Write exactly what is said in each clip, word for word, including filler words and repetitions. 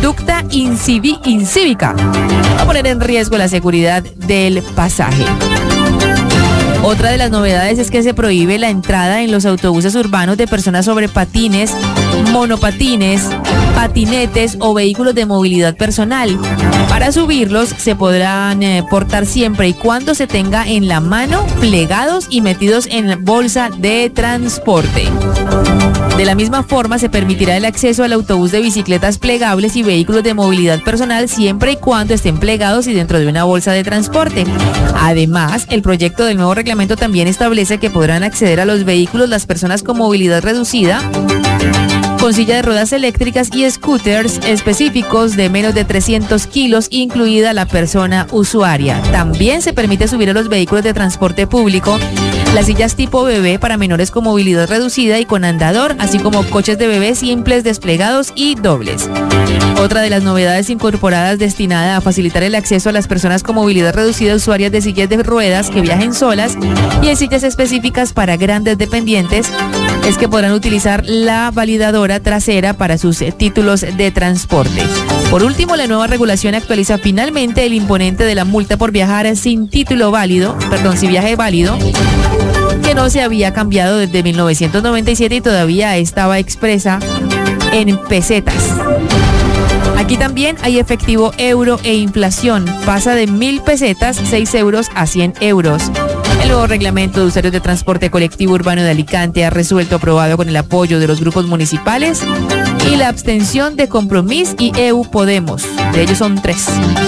conducta incivi- incívica va a poner en riesgo la seguridad del pasaje. Otra de las novedades es que se prohíbe la entrada en los autobuses urbanos de personas sobre patines, monopatines, patinetes o vehículos de movilidad personal. Para subirlos se podrán eh, portar siempre y cuando se tenga en la mano, plegados y metidos en bolsa de transporte. De la misma forma, se permitirá el acceso al autobús de bicicletas plegables y vehículos de movilidad personal siempre y cuando estén plegados y dentro de una bolsa de transporte. Además, el proyecto del nuevo reglamento también establece que podrán acceder a los vehículos las personas con movilidad reducida, con silla de ruedas eléctricas y scooters específicos de menos de trescientos kilos, incluida la persona usuaria. También se permite subir a los vehículos de transporte público las sillas tipo bebé para menores con movilidad reducida y con andador, así como coches de bebé simples, desplegados y dobles. Otra de las novedades incorporadas destinada a facilitar el acceso a las personas con movilidad reducida usuarias de sillas de ruedas que viajen solas y en sillas específicas para grandes dependientes es que podrán utilizar la validadora trasera para sus eh, títulos de transporte. Por último, la nueva regulación actualiza finalmente el imponente de la multa por viajar sin título válido, perdón, sin viaje válido, que no se había cambiado desde mil novecientos noventa y siete y todavía estaba expresa en pesetas. Aquí también hay efectivo euro e inflación. Pasa de mil pesetas, seis euros, a cien euros. El nuevo reglamento de usuarios de transporte colectivo urbano de Alicante ha resuelto aprobado con el apoyo de los grupos municipales y la abstención de Compromís y E U Podemos. De ellos son tres.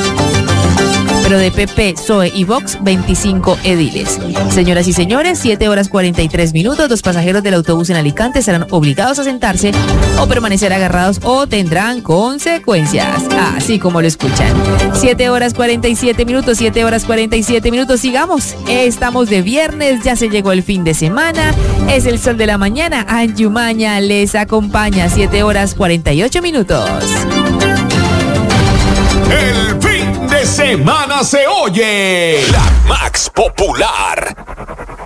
Pero de P P, P S O E y Vox, veinticinco ediles. Señoras y señores, siete horas cuarenta y tres minutos. Los pasajeros del autobús en Alicante serán obligados a sentarse o permanecer agarrados o tendrán consecuencias. Así como lo escuchan. siete horas cuarenta y siete minutos, siete horas cuarenta y siete minutos. Sigamos. Estamos de viernes, ya se llegó el fin de semana. Es el sol de la mañana. Anjumaña les acompaña. siete horas cuarenta y ocho minutos. El fin de semana se oye la Max Popular.